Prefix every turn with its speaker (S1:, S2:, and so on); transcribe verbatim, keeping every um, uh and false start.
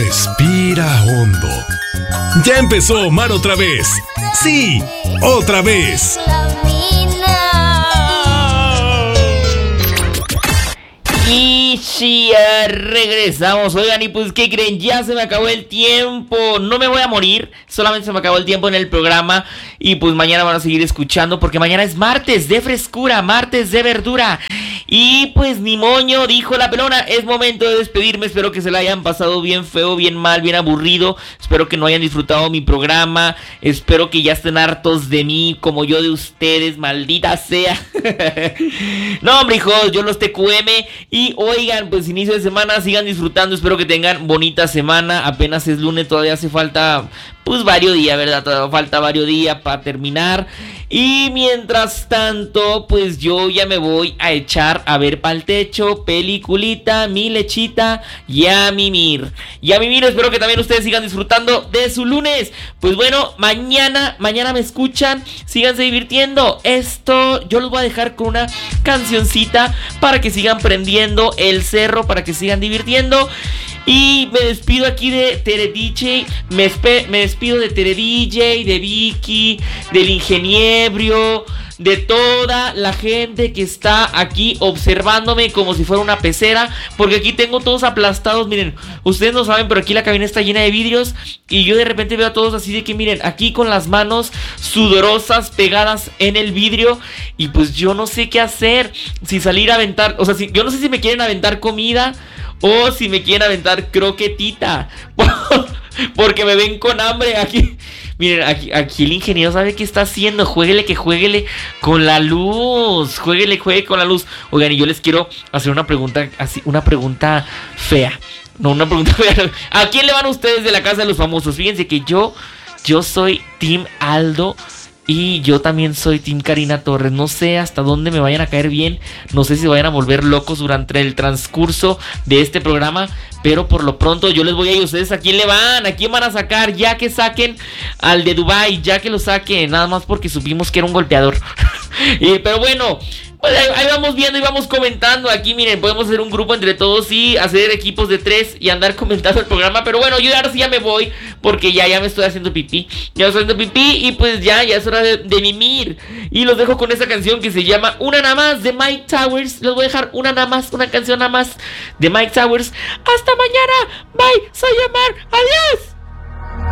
S1: Respira hondo. Ya empezó Omar otra vez. Sí, otra vez.
S2: Y sí, ya regresamos. Oigan, y pues, ¿qué creen? Ya se me acabó el tiempo. No me voy a morir, solamente se me acabó el tiempo en el programa. Y pues mañana van a seguir escuchando, porque mañana es martes de frescura, martes de verdura. Y pues ni moño, dijo la pelona. Es momento de despedirme. Espero que se la hayan pasado bien feo, bien mal, bien aburrido. Espero que no hayan disfrutado mi programa. Espero que ya estén hartos de mí, como yo de ustedes, maldita sea. No, hombre, hijos, yo los T Q M. Y oigan, pues inicio de semana, sigan disfrutando. Espero que tengan bonita semana. Apenas es lunes, todavía hace falta pues varios días, ¿verdad? Todavía falta varios días para terminar. Y mientras tanto, pues yo ya me voy a echar a ver pa'l techo, peliculita, mi lechita y a mimir. Y a mimir, espero que también ustedes sigan disfrutando de su lunes. Pues bueno, mañana, mañana me escuchan, síganse divirtiendo. Esto yo los voy a dejar con una cancioncita para que sigan prendiendo el cerro, para que sigan divirtiendo. Y me despido aquí de Tere D J, me, espe- me despido de Tere D J, de Vicky, del ingeniebrio, de toda la gente que está aquí observándome como si fuera una pecera, porque aquí tengo todos aplastados. Miren, ustedes no saben, pero aquí la cabina está llena de vidrios y yo de repente veo a todos así de que miren, aquí con las manos sudorosas pegadas en el vidrio. Y pues yo no sé qué hacer, si salir a aventar, o sea, si, yo no sé si me quieren aventar comida o si me quieren aventar croquetita, porque me ven con hambre aquí. Miren, aquí, aquí el ingeniero sabe qué está haciendo. Jueguele que jueguele con la luz. Jueguele, juegue con la luz. Oigan, y yo les quiero hacer una pregunta así, una pregunta fea. No, una pregunta fea. ¿A quién le van ustedes de la casa de los famosos? Fíjense que yo, yo soy Team Aldo. Y yo también soy Team Karina Torres. No sé hasta dónde me vayan a caer bien. No sé si vayan a volver locos durante el transcurso de este programa. Pero por lo pronto yo les voy a ir. ¿Ustedes a quién le van? ¿A quién van a sacar? Ya que saquen al de Dubai. Ya que lo saquen. Nada más porque supimos que era un golpeador. y, Pero bueno, pues ahí, ahí vamos viendo y vamos comentando. Aquí miren, podemos hacer un grupo entre todos y hacer equipos de tres y andar comentando el programa. Pero bueno, yo ahora sí ya me voy, porque ya, ya me estoy haciendo pipí. Ya estoy haciendo pipí y pues ya, ya es hora de, de mimir. Y los dejo con esa canción que se llama Una Nada Más de Mike Towers. Les voy a dejar una nada más, una canción nada más de Mike Towers. Hasta mañana. Bye, soy Omar. Adiós.